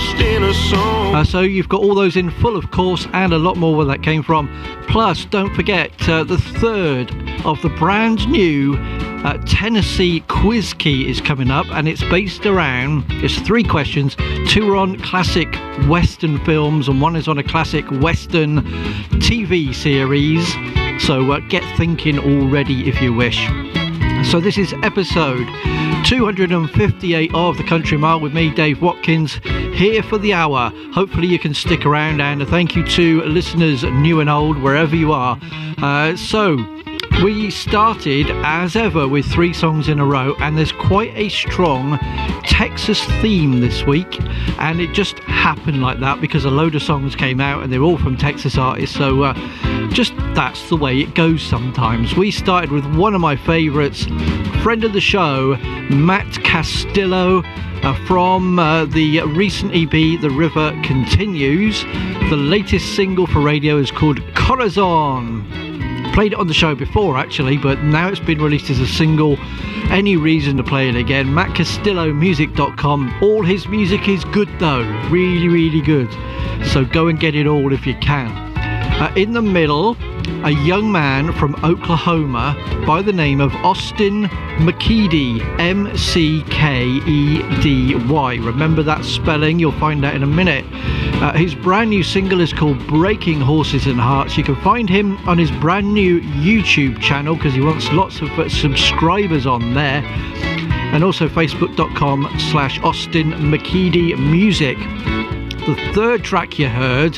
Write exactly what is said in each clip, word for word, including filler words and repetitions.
lost in a song. Uh, so you've got all those in full, of course, and a lot more where that came from. Plus, don't forget uh, the third of the brand new uh, Tennessee Quiz Key is coming up, and it's based around, it's three questions. Two are on classic Western films, and one is on a classic Western T V series. So uh, get thinking already if you wish. So this is episode two hundred fifty-eight of The Country Mile with me, Dave Watkins, here for the hour. Hopefully you can stick around, and thank you to listeners new and old, wherever you are. Uh, so we started, as ever, with three songs in a row, and there's quite a strong Texas theme this week, and it just happened like that because a load of songs came out and they're all from Texas artists, so uh, just that's the way it goes sometimes. We started with one of my favourites, friend of the show, Matt Castillo, uh, from uh, the recent E P The River Continues. The latest single for radio is called Corazon. Played it on the show before actually, but now it's been released as a single. Any reason to play it again. matt castillo music dot com. All his music is good though, really really good, so go and get it all if you can. Uh, in the middle, a young man from Oklahoma by the name of Austin McKedy, M C K E D Y. Remember that spelling, you'll find out in a minute. Uh, his brand new single is called Breaking Horses and Hearts. You can find him on his brand new YouTube channel because he wants lots of uh, subscribers on there, and also facebook.com slash Austin McKedy Music. The third track you heard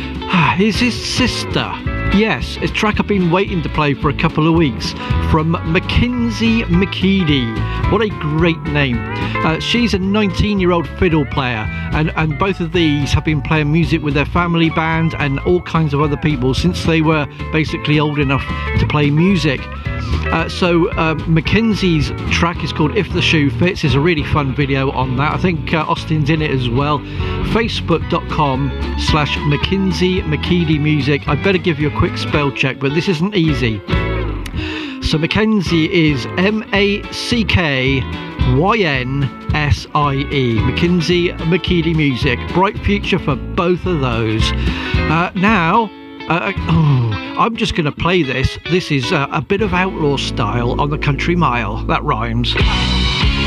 is his sister. Yes, a track I've been waiting to play for a couple of weeks, from Mackenzie McKedy. What a great name. Uh, she's a nineteen year old fiddle player, and, and both of these have been playing music with their family band and all kinds of other people since they were basically old enough to play music. Uh, so uh, Mackenzie's track is called If the Shoe Fits. There's a really fun video on that. I think uh, Austin's in it as well. facebook.com slash Mackenzie McKedy Music. I better give you a quick spell check, but this isn't easy. So Mackenzie is M A C K Y N S I E. Mackenzie McKedy Music. Bright future for both of those. Uh, now, uh, oh, I'm just going to play this. This is uh, a bit of outlaw style on the Country Mile. That rhymes.